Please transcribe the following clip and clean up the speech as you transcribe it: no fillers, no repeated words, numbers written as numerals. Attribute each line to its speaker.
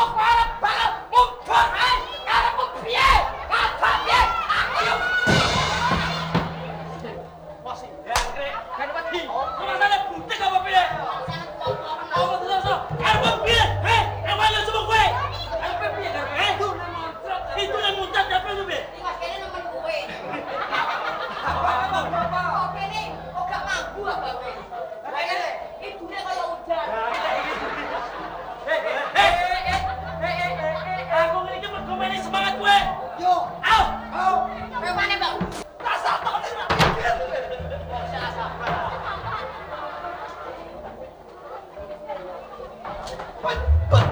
Speaker 1: Apa arep bakal mundur ae? Karepmu piye? Apa piye? Ayo. Masih jangkrik, kan pati. Ora sana butek apa piye? Apa terus? Karepmu piye? Heh, emangnya semua kowe? Karepmu piye karepmu? Itu yang muncrat apa lu piye?
Speaker 2: Iki Mas kene nemen kowe.
Speaker 1: Apa?
Speaker 2: Kok kene kok gak mampu apa kowe? Kene idune kaya udan.
Speaker 1: Aku ngene iki ngomeni semangat kowe.
Speaker 3: Yo,
Speaker 1: Au!
Speaker 2: Kowe mana, Bang?
Speaker 1: Rasa tak
Speaker 2: Sabar.